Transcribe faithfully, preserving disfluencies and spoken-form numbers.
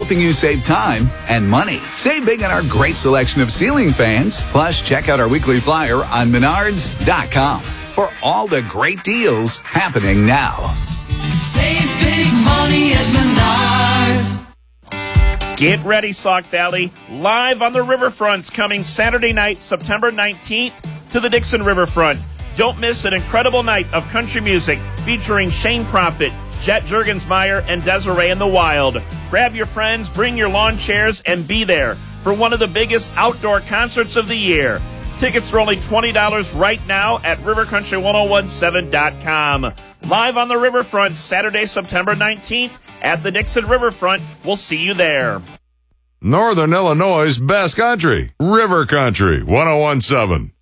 helping you save time and money. Save big on our great selection of ceiling fans. Plus, check out our weekly flyer on menards dot com for all the great deals happening now. Save big money at Menards. Get ready, Sauk Valley. Live on the Riverfronts coming Saturday night, September nineteenth to the Dixon Riverfront. Don't miss an incredible night of country music featuring Shane Prophet, Jet Juergensmeyer, and Desiree in the Wild. Grab your friends, bring your lawn chairs, and be there for one of the biggest outdoor concerts of the year. Tickets are only twenty dollars right now at river country ten seventeen dot com. Live on the Riverfront, Saturday, September nineteenth at the Dixon Riverfront. We'll see you there. Northern Illinois' best country, River Country ten seventeen.